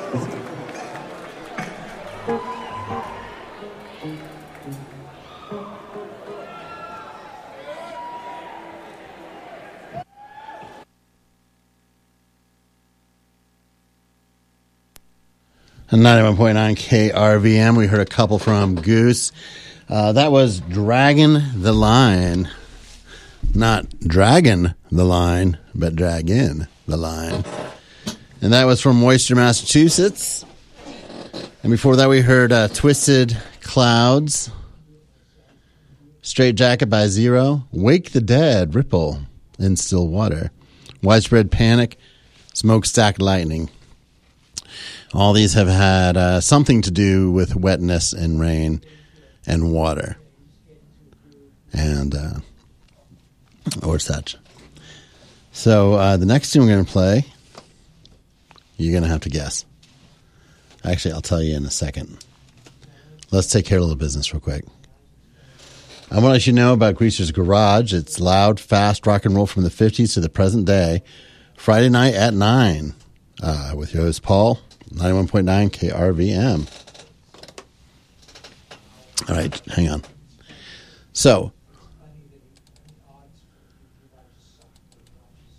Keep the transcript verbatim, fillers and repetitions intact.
ninety-one point nine K R V M. We heard a couple from Goose. Uh, that was Dragon the Line. Not Dragon the Line, but Dragon the Line. And that was from Worcester, Massachusetts. And before that, we heard uh, Twisted Clouds, Straight Jacket by Zero, Wake the Dead, Ripple in Still Water, Widespread Panic, Smokestack Lightning. All these have had uh, something to do with wetness and rain and water, and uh, or such. So uh, the next tune we're going to play, you're going to have to guess. Actually, I'll tell you in a second. Let's take care of a little business real quick. I want to let you know about Greaser's Garage. It's loud, fast rock and roll from the fifties to the present day. Friday night at nine uh, with your host, Paul. ninety-one point nine K R V M. All right, hang on. So,